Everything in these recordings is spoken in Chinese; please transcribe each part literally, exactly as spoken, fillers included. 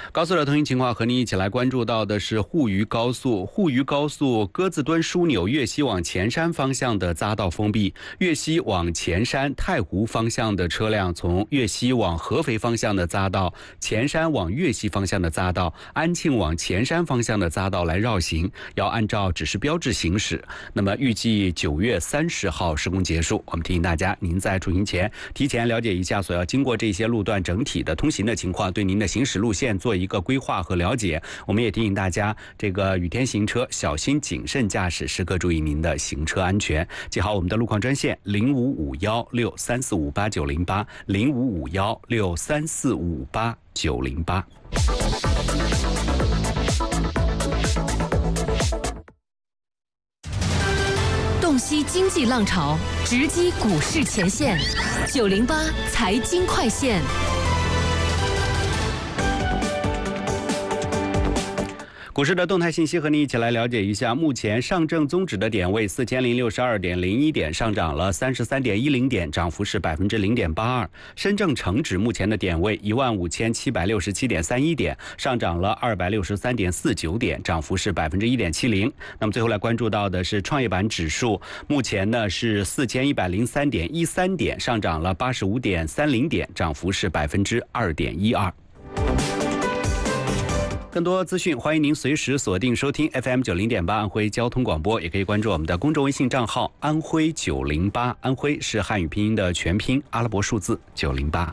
高速的通行情况和您一起来关注到的是沪渝高速。沪渝高速鸽子墩枢纽粤西往前山方向的匝道封闭，粤西往前山太湖方向的车辆从粤西往合肥方向的匝道、前山往粤西方向的匝道、安庆往前山方向的匝道来绕行，要按照指示标志行驶。那么预计九月三十号施工结束。我们提醒大家，您在出行前提前了解一下所要经过这些路段整体的通行的情况，对您的行驶路线做一个规划和了解。我们也提醒大家，这个雨天行车小心谨慎驾驶，时刻注意您的行车安全。记好我们的路况专线零五五幺六三四五八九零八零五五幺六三四五八九零八。 洞悉经济浪潮，直击股市前线，九零八财经快线。 股市的动态信息和您一起来了解一下。目前上证综指的点位四千零六十二点零一点，上涨了三十三点一零点，涨幅是百分之零点八二。深证成指目前的点位一万五千七百六十七点三一点，上涨了二百六十三点四九点，涨幅是百分之一点七零。那么最后来关注到的是创业板指数，目前呢是四千一百零三点一三点，上涨了八十五点三零点，涨幅是百分之二点一二。更多资讯，欢迎您随时锁定收听 F M 九零点八安徽交通广播，也可以关注我们的公众微信账号安徽九零八。安徽是汉语拼音的全拼，阿拉伯数字九零八。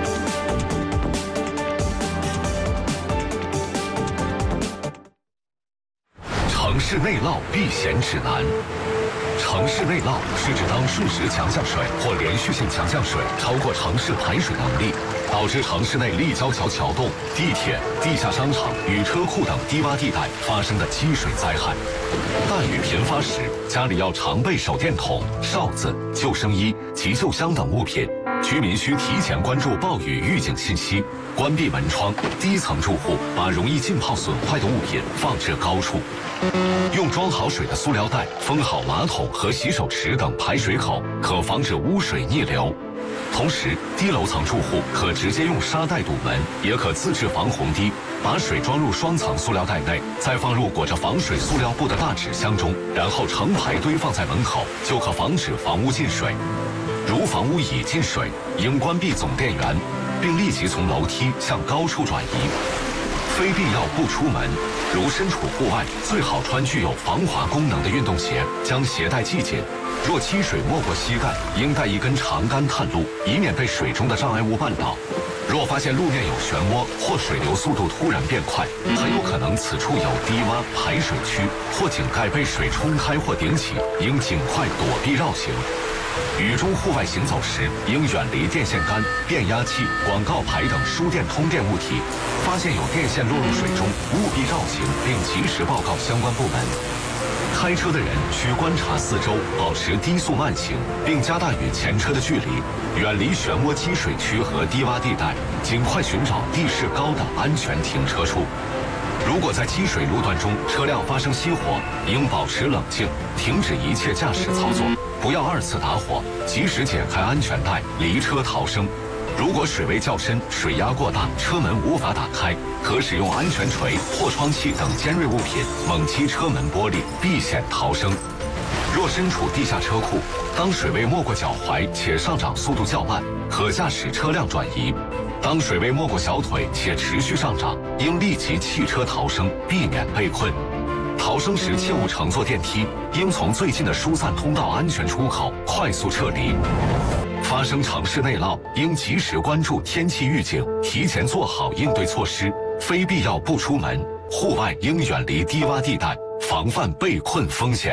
城市内涝避险指南。城市内涝是指当数十强降水或连续性强降水超过城市排水能力，导致城市内立交桥、桥洞、地铁、地下商场与车库等低洼地带发生的积水灾害。大雨频发时，家里要常备手电筒、哨子、救生衣、急救箱等物品。居民需提前关注暴雨预警信息，关闭门窗。低层住户把容易浸泡损坏的物品放置高处。用装好水的塑料袋封好马桶和洗手池等排水口，可防止污水逆流。同时，低楼层住户可直接用沙袋堵门，也可自制防洪堤，把水装入双层塑料袋内，再放入裹着防水塑料布的大纸箱中，然后成排堆放在门口，就可防止房屋进水。如房屋已进水，应关闭总电源，并立即从楼梯向高处转移。非必要不出门，如身处户外，最好穿具有防滑功能的运动鞋，将鞋带系紧。若积水没过膝盖，应带一根长杆探路，以免被水中的障碍物绊倒。若发现路面有漩涡或水流速度突然变快，很有可能此处有低洼排水区或井盖被水冲开或顶起，应尽快躲避绕行。雨中户外行走时，应远离电线杆、变压器、广告牌等输电通电物体。发现有电线落入水中，务必绕行，并及时报告相关部门。开车的人需观察四周，保持低速慢行，并加大与前车的距离，远离漩涡积水区和低洼地带，尽快寻找地势高的安全停车处。如果在积水路段中车辆发生熄火，应保持冷静，停止一切驾驶操作，不要二次打火，及时解开安全带，离车逃生。如果水位较深，水压过大，车门无法打开，可使用安全锤、破窗器等尖锐物品猛击车门玻璃，避险逃生。若身处地下车库，当水位没过脚踝且上涨速度较慢，可驾驶车辆转移。当水位没过小腿且持续上涨，应立即弃车逃生，避免被困。逃生时切勿乘坐电梯，应从最近的疏散通道安全出口快速撤离。发生城市内涝，应及时关注天气预警，提前做好应对措施，非必要不出门。户外应远离低洼地带，防范被困风险。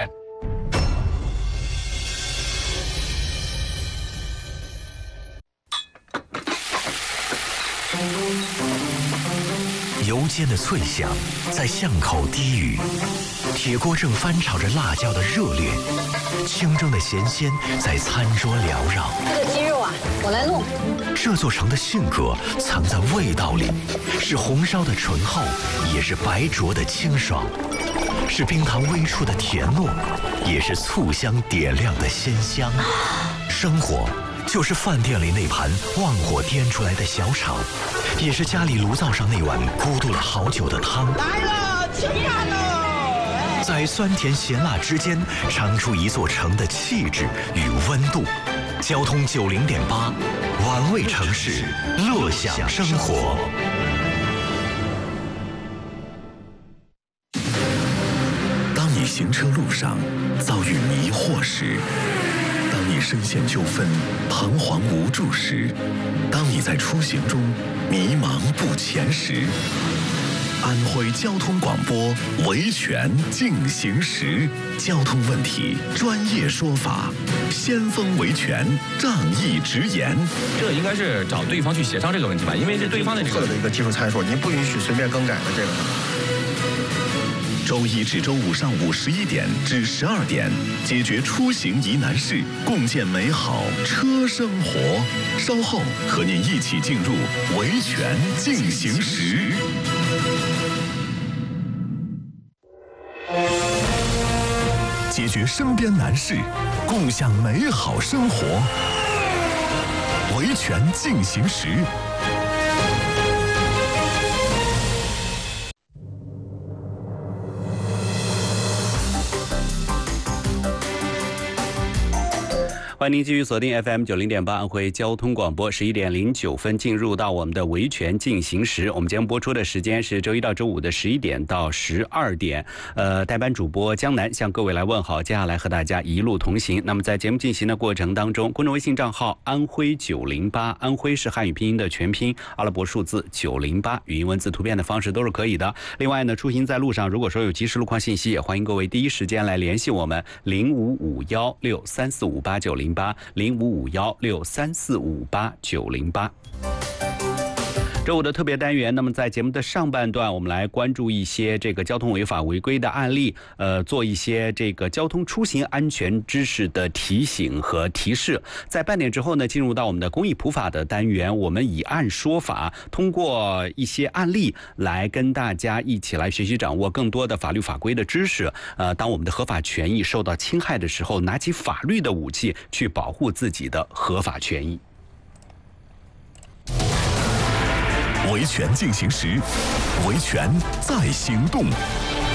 油煎的脆响在巷口低语，铁锅正翻炒着辣椒的热烈，清蒸的咸鲜在餐桌缭绕。 这个鸡肉啊，我来弄。 这座城的性格藏在味道里，是红烧的醇厚，也是白灼的清爽，是冰糖微触的甜糯，也是醋香点亮的鲜香。生活就是饭店里那盘旺火颠出来的小炒，也是家里炉灶上那碗咕嘟了好久的汤。 来了，吃饭喽！ 在酸甜咸辣之间，尝出一座城的气质与温度。交通九零点八，玩味城市，乐享生活。 当你行车路上遭遇迷惑时，当你深陷纠纷彷徨无助时，当你在出行中迷茫不前时，安徽交通广播维权进行时，交通问题专业说法，先锋维权仗义直言。 这应该是找对方去协商这个问题吧，因为这对方的这个的一个技术参数，您不允许随便更改的这个。 周一至周五上午十一点至十二点，解决出行疑难事，共建美好车生活。稍后和您一起进入维权进行时。解决身边难事，共享美好生活。维权进行时。 欢迎您继续锁定 F M 九零点八安徽交通广播，十一点零九分进入到我们的维权进行时。我们节目播出的时间是周一到周五的十一点到十二点。呃，代班主播江南向各位来问好，接下来和大家一路同行。那么在节目进行的过程当中，公众微信账号安徽九零八，安徽是汉语拼音的全拼，阿拉伯数字九零八，语音文字图片的方式都是可以的。另外呢，出行在路上，如果说有及时路况信息，也欢迎各位第一时间来联系我们零五五幺六三四五八九零八零五五幺六三四五八九零八。周五的特别单元，那么在节目的上半段，我们来关注一些这个交通违法违规的案例，呃，做一些这个交通出行安全知识的提醒和提示。在半点之后呢，进入到我们的公益普法的单元，我们以案说法，通过一些案例来跟大家一起来学习掌握更多的法律法规的知识。呃，当我们的合法权益受到侵害的时候，拿起法律的武器去保护自己的合法权益。 维权进行时，维权在行动。